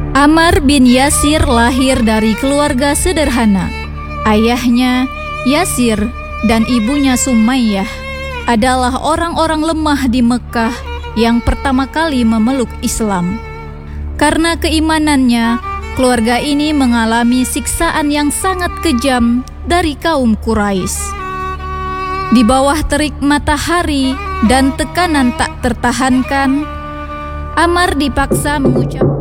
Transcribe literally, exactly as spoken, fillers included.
Ammar bin Yasir lahir dari keluarga sederhana. Ayahnya, Yasir, dan ibunya Sumayyah adalah orang-orang lemah di Mekah yang pertama kali memeluk Islam. Karena keimanannya, keluarga ini mengalami siksaan yang sangat kejam dari kaum Quraisy. Di bawah terik matahari dan tekanan tak tertahankan, Ammar dipaksa mengucap